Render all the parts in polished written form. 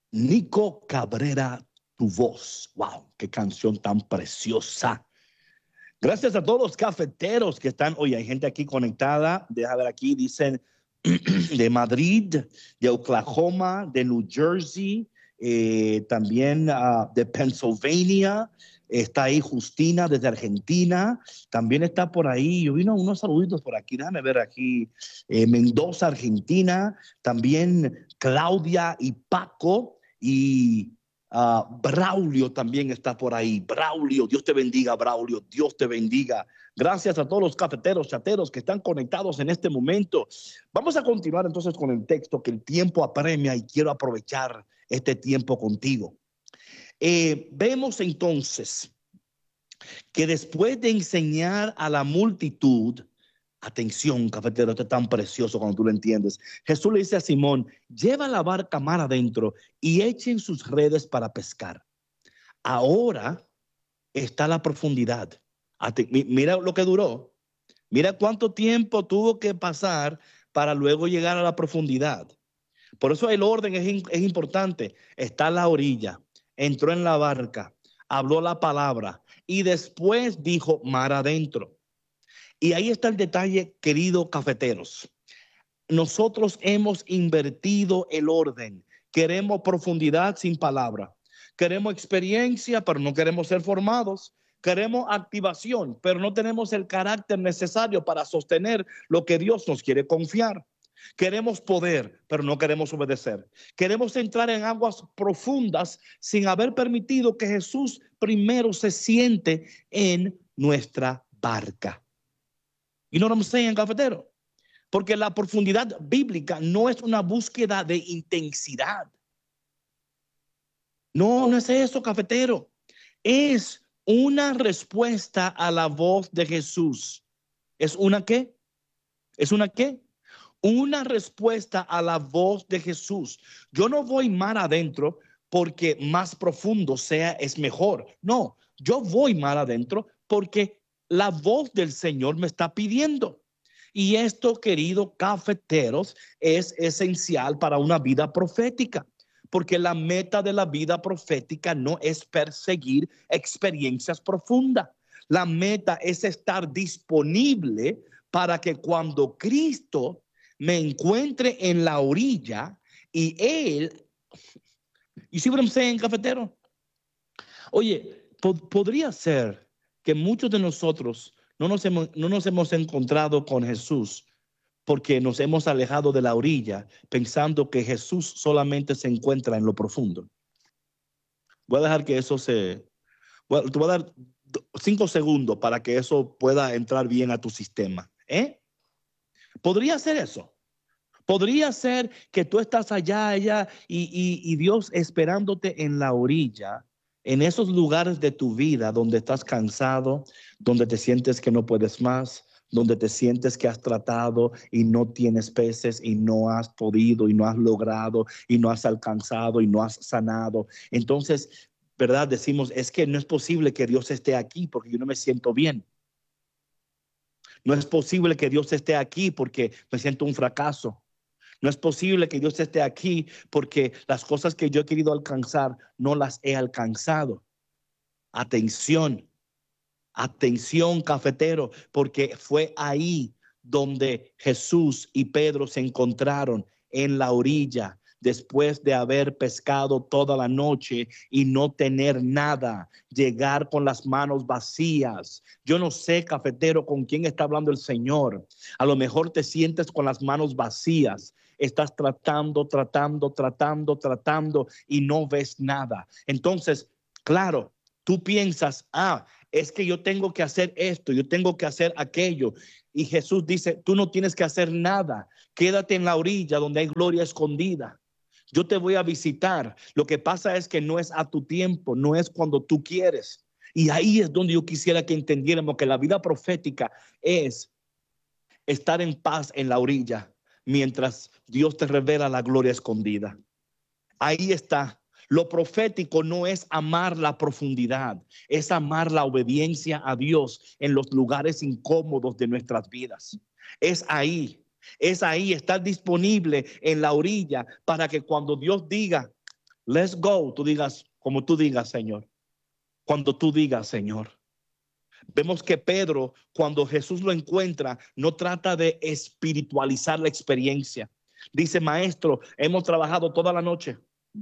Nico Cabrera, tu voz. Wow, qué canción tan preciosa. Gracias a todos los cafeteros que están hoy. Hay gente aquí conectada. Deja ver aquí, dicen de Madrid, de Oklahoma, de New Jersey, también de Pennsylvania. Está ahí Justina desde Argentina. También está por ahí. Yo vino unos saluditos por aquí. Déjame ver aquí. Mendoza, Argentina. También Claudia y Paco. Y Braulio también está por ahí. Braulio, Dios te bendiga, Braulio. Dios te bendiga. Gracias a todos los cafeteros, chateros que están conectados en este momento. Vamos a continuar entonces con el texto, que el tiempo apremia y quiero aprovechar este tiempo contigo. Vemos entonces que después de enseñar a la multitud, atención, cafetero, esto es tan precioso cuando tú lo entiendes. Jesús le dice a Simón, lleva la barca mar adentro y echen sus redes para pescar. Ahora está la profundidad. Mira lo que duró. Mira cuánto tiempo tuvo que pasar para luego llegar a la profundidad. Por eso el orden es importante. Está a la orilla, entró en la barca, habló la palabra y después dijo mar adentro. Y ahí está el detalle, queridos cafeteros. Nosotros hemos invertido el orden. Queremos profundidad sin palabra. Queremos experiencia, pero no queremos ser formados. Queremos activación, pero no tenemos el carácter necesario para sostener lo que Dios nos quiere confiar. Queremos poder, pero no queremos obedecer. Queremos entrar en aguas profundas sin haber permitido que Jesús primero se siente en nuestra barca. You know what I'm saying, cafetero? Porque la profundidad bíblica no es una búsqueda de intensidad. No es eso, cafetero. Es una respuesta a la voz de Jesús. ¿Es una qué? ¿Es una qué? Una respuesta a la voz de Jesús. Yo no voy mar adentro porque más profundo es mejor. No, yo voy mar adentro porque la voz del Señor me está pidiendo. Y esto, queridos cafeteros, es esencial para una vida profética, porque la meta de la vida profética no es perseguir experiencias profundas. La meta es estar disponible para que cuando Cristo me encuentre en la orilla y Él, you see what I'm saying, cafetero? Oye, podría ser que muchos de nosotros no nos hemos encontrado con Jesús porque nos hemos alejado de la orilla pensando que Jesús solamente se encuentra en lo profundo. Voy a dejar que eso te voy a dar 5 segundos para que eso pueda entrar bien a tu sistema. ¿Podría ser eso? Podría ser que tú estás allá y Dios esperándote en la orilla, en esos lugares de tu vida donde estás cansado, donde te sientes que no puedes más, donde te sientes que has tratado y no tienes peces y no has podido y no has logrado y no has alcanzado y no has sanado. Entonces, ¿verdad? Decimos, es que no es posible que Dios esté aquí porque yo no me siento bien. No es posible que Dios esté aquí porque me siento un fracaso. No es posible que Dios esté aquí porque las cosas que yo he querido alcanzar no las he alcanzado. Atención, atención, cafetero, porque fue ahí donde Jesús y Pedro se encontraron, en la orilla, después de haber pescado toda la noche y no tener nada, llegar con las manos vacías. Yo no sé, cafetero, con quién está hablando el Señor. A lo mejor te sientes con las manos vacías. Estás tratando y no ves nada. Entonces, claro, tú piensas, es que yo tengo que hacer esto, yo tengo que hacer aquello. Y Jesús dice, tú no tienes que hacer nada. Quédate en la orilla donde hay gloria escondida. Yo te voy a visitar. Lo que pasa es que no es a tu tiempo, no es cuando tú quieres. Y ahí es donde yo quisiera que entendiéramos que la vida profética es estar en paz en la orilla mientras Dios te revela la gloria escondida. Ahí está. Lo profético no es amar la profundidad, es amar la obediencia a Dios en los lugares incómodos de nuestras vidas. Es ahí estar disponible en la orilla para que cuando Dios diga, let's go. Tú digas, como tú digas, Señor. Cuando tú digas, Señor. Vemos que Pedro, cuando Jesús lo encuentra, no trata de espiritualizar la experiencia. Dice, maestro, hemos trabajado toda la noche.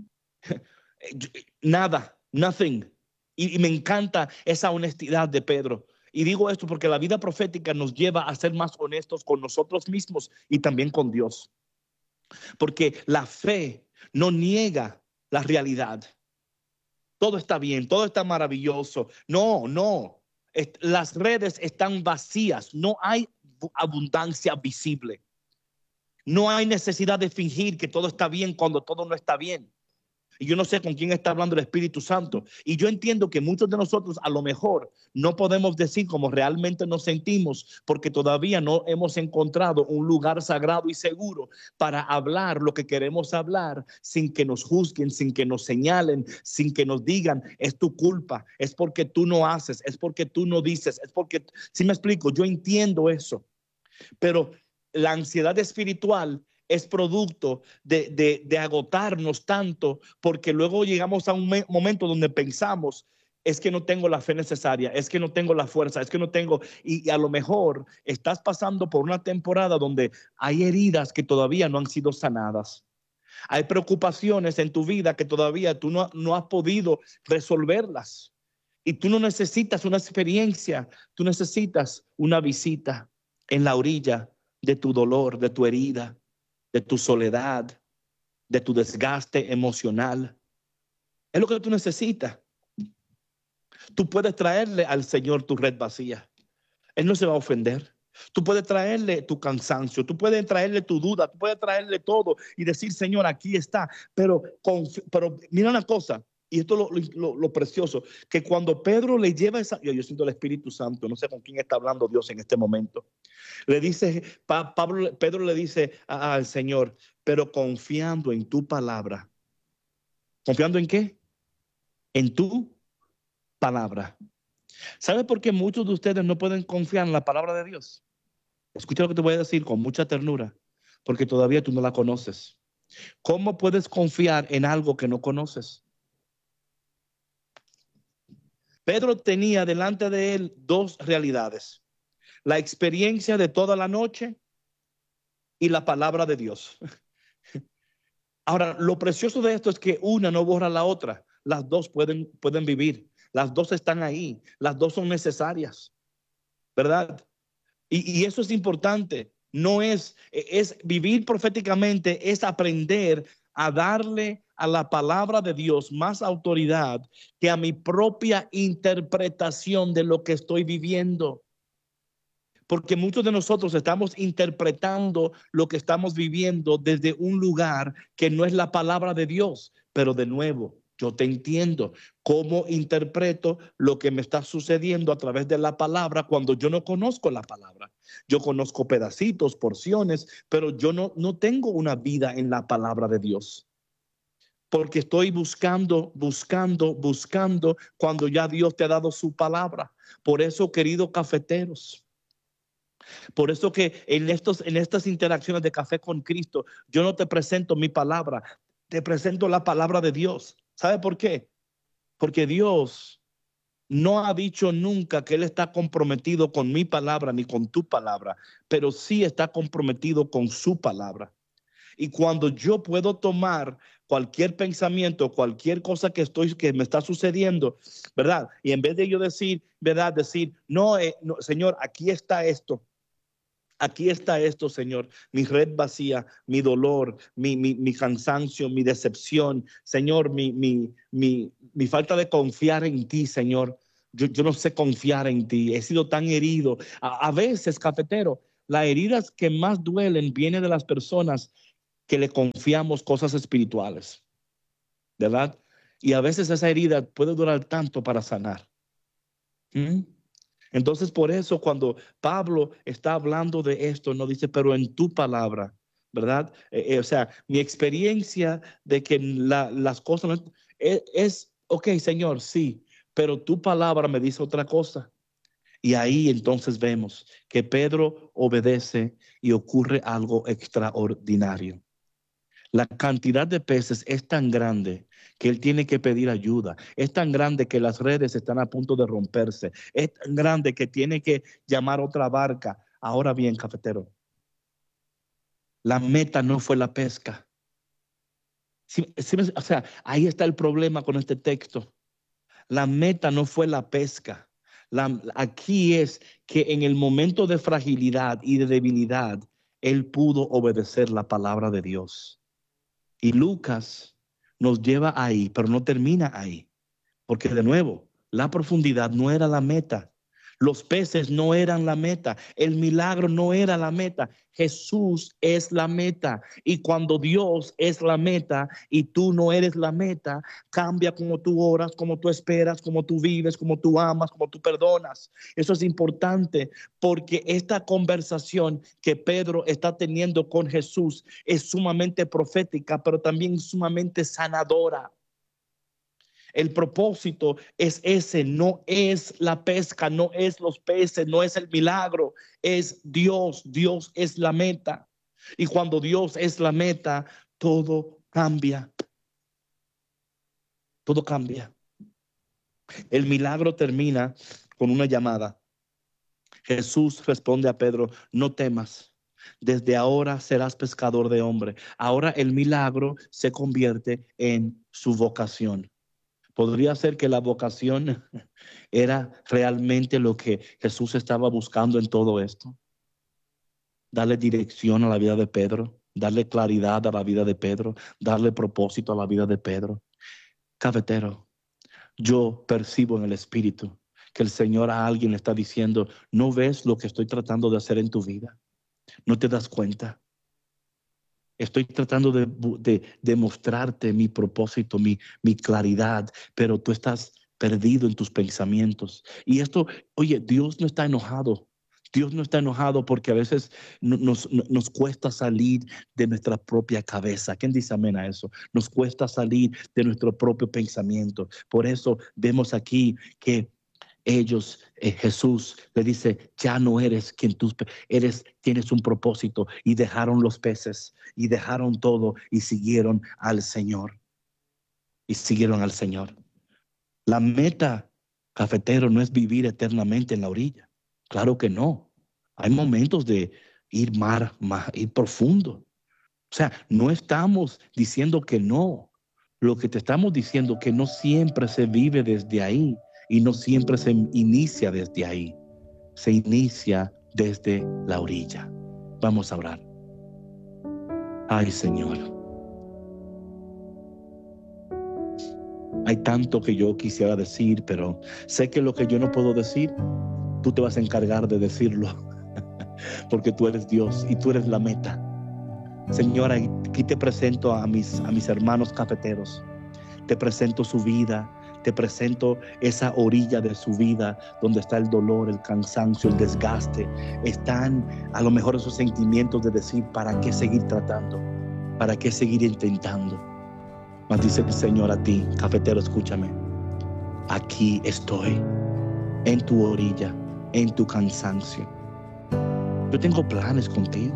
Nada, nothing. Y me encanta esa honestidad de Pedro. Y digo esto porque la vida profética nos lleva a ser más honestos con nosotros mismos y también con Dios. Porque la fe no niega la realidad. Todo está bien, todo está maravilloso. No. Las redes están vacías. No hay abundancia visible. No hay necesidad de fingir que todo está bien cuando todo no está bien. Y yo no sé con quién está hablando el Espíritu Santo. Y yo entiendo que muchos de nosotros a lo mejor no podemos decir cómo realmente nos sentimos porque todavía no hemos encontrado un lugar sagrado y seguro para hablar lo que queremos hablar sin que nos juzguen, sin que nos señalen, sin que nos digan, es tu culpa, es porque tú no haces, es porque tú no dices, es porque, si me explico, yo entiendo eso. Pero la ansiedad espiritual es producto de agotarnos tanto porque luego llegamos a un momento donde pensamos, es que no tengo la fe necesaria, es que no tengo la fuerza, es que no tengo, y a lo mejor estás pasando por una temporada donde hay heridas que todavía no han sido sanadas. Hay preocupaciones en tu vida que todavía tú no has podido resolverlas. Y tú no necesitas una experiencia, tú necesitas una visita en la orilla de tu dolor, de tu herida, de tu soledad, de tu desgaste emocional. Es lo que tú necesitas. Tú puedes traerle al Señor tu red vacía. Él no se va a ofender. Tú puedes traerle tu cansancio, tú puedes traerle tu duda, tú puedes traerle todo y decir, Señor, aquí está. Pero mira una cosa, y esto es lo precioso, que cuando Pedro le lleva esa, yo siento el Espíritu Santo, no sé con quién está hablando Dios en este momento. Le dice, Pedro le dice al Señor, pero confiando en tu palabra. ¿Confiando en qué? En tu palabra. ¿Sabe por qué muchos de ustedes no pueden confiar en la palabra de Dios? Escucha lo que te voy a decir con mucha ternura, porque todavía tú no la conoces. ¿Cómo puedes confiar en algo que no conoces? Pedro tenía delante de él dos realidades: la experiencia de toda la noche y la palabra de Dios. Ahora, lo precioso de esto es que una no borra la otra. Las dos pueden vivir. Las dos están ahí. Las dos son necesarias, ¿verdad? Y eso es importante. No es vivir proféticamente, es aprender a darle a la palabra de Dios más autoridad que a mi propia interpretación de lo que estoy viviendo. Porque muchos de nosotros estamos interpretando lo que estamos viviendo desde un lugar que no es la palabra de Dios. Pero de nuevo, yo te entiendo. ¿Cómo interpreto lo que me está sucediendo a través de la palabra cuando yo no conozco la palabra? Yo conozco pedacitos, porciones, pero yo no tengo una vida en la palabra de Dios. Porque estoy buscando cuando ya Dios te ha dado su palabra. Por eso, queridos cafeteros, por eso que en estas interacciones de Café con Cristo, yo no te presento mi palabra, te presento la palabra de Dios. ¿Sabe por qué? Porque Dios no ha dicho nunca que Él está comprometido con mi palabra ni con tu palabra, pero sí está comprometido con su palabra. Y cuando yo puedo tomar cualquier pensamiento, cualquier cosa que me está sucediendo, ¿verdad? Y en vez de yo decir, ¿verdad? Decir, no, Señor, aquí está esto. Aquí está esto, Señor, mi red vacía, mi dolor, mi cansancio, mi decepción, Señor, mi falta de confiar en ti, Señor. Yo no sé confiar en ti, he sido tan herido. A veces, cafetero, las heridas que más duelen vienen de las personas que le confiamos cosas espirituales, ¿verdad? Y a veces esa herida puede durar tanto para sanar. Entonces, por eso cuando Pablo está hablando de esto, no dice, pero en tu palabra, ¿verdad? O sea, mi experiencia de que las cosas ok, Señor, sí, pero tu palabra me dice otra cosa. Y ahí entonces vemos que Pedro obedece y ocurre algo extraordinario. La cantidad de peces es tan grande que él tiene que pedir ayuda. Es tan grande que las redes están a punto de romperse. Es tan grande que tiene que llamar otra barca. Ahora bien, cafetero, la meta no fue la pesca. O sea, ahí está el problema con este texto. La meta no fue la pesca. Aquí es que en el momento de fragilidad y de debilidad, él pudo obedecer la palabra de Dios. Y Lucas nos lleva ahí, pero no termina ahí. Porque de nuevo, la profundidad no era la meta. Los peces no eran la meta. El milagro no era la meta. Jesús es la meta. Y cuando Dios es la meta y tú no eres la meta, cambia como tú oras, como tú esperas, como tú vives, como tú amas, como tú perdonas. Eso es importante porque esta conversación que Pedro está teniendo con Jesús es sumamente profética, pero también sumamente sanadora. El propósito es ese, no es la pesca, no es los peces, no es el milagro, es Dios. Dios es la meta. Y cuando Dios es la meta, todo cambia. Todo cambia. El milagro termina con una llamada. Jesús responde a Pedro, no temas. Desde ahora serás pescador de hombres. Ahora el milagro se convierte en su vocación. Podría ser que la vocación era realmente lo que Jesús estaba buscando en todo esto. Darle dirección a la vida de Pedro, darle claridad a la vida de Pedro, darle propósito a la vida de Pedro. Cafetero, yo percibo en el Espíritu que el Señor a alguien le está diciendo, ¿no ves lo que estoy tratando de hacer en tu vida? ¿No te das cuenta? Estoy tratando de mostrarte mi propósito, mi claridad, pero tú estás perdido en tus pensamientos. Y esto, oye, Dios no está enojado. Dios no está enojado porque a veces nos cuesta salir de nuestra propia cabeza. ¿Quién dice amén a eso? Nos cuesta salir de nuestro propio pensamiento. Por eso vemos aquí que Jesús le dice, ya no eres quien tú eres, tienes un propósito, y dejaron los peces y dejaron todo y siguieron al Señor. Y siguieron al Señor. La meta, cafetero, no es vivir eternamente en la orilla. Claro que no. Hay momentos de ir ir profundo. O sea, no estamos diciendo que no. Lo que te estamos diciendo que no siempre se vive desde ahí. Y no siempre se inicia desde ahí. Se inicia desde la orilla. Vamos a orar. Ay, Señor. Hay tanto que yo quisiera decir, pero sé que lo que yo no puedo decir, tú te vas a encargar de decirlo. Porque tú eres Dios y tú eres la meta. Señora, aquí te presento a mis hermanos cafeteros. Te presento su vida. Te presento esa orilla de su vida donde está el dolor, el cansancio, el desgaste. Están a lo mejor esos sentimientos de decir, ¿para qué seguir tratando? ¿Para qué seguir intentando? Mas dice el Señor a ti, cafetero, escúchame. Aquí estoy, en tu orilla, en tu cansancio. Yo tengo planes contigo.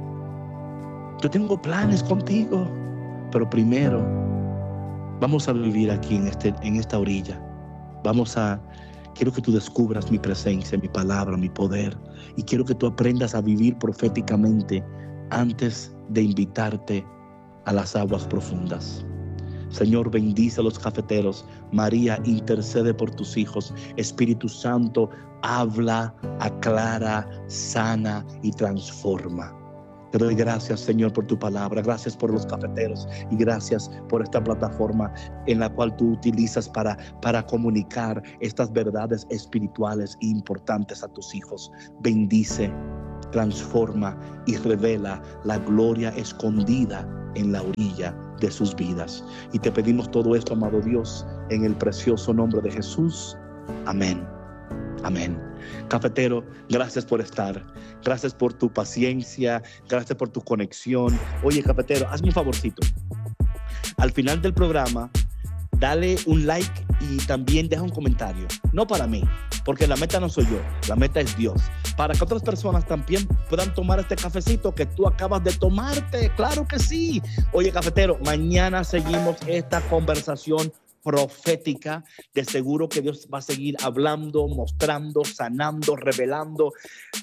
Pero primero, vamos a vivir aquí en esta orilla. Quiero que tú descubras mi presencia, mi palabra, mi poder. Y quiero que tú aprendas a vivir proféticamente antes de invitarte a las aguas profundas. Señor, bendice a los cafeteros. María, intercede por tus hijos. Espíritu Santo, habla, aclara, sana y transforma. Te doy gracias, Señor, por tu palabra. Gracias por los cafeteros y gracias por esta plataforma en la cual tú utilizas para comunicar estas verdades espirituales e importantes a tus hijos. Bendice, transforma y revela la gloria escondida en la orilla de sus vidas. Y te pedimos todo esto, amado Dios, en el precioso nombre de Jesús. Amén. Amén. Cafetero, gracias por estar. Gracias por tu paciencia. Gracias por tu conexión. Oye, cafetero, hazme un favorcito. Al final del programa, dale un like y también deja un comentario. No para mí, porque la meta no soy yo, la meta es Dios. Para que otras personas también puedan tomar este cafecito que tú acabas de tomarte. Claro que sí. Oye, cafetero, mañana seguimos esta conversación profética. De seguro que Dios va a seguir hablando, mostrando, sanando, revelando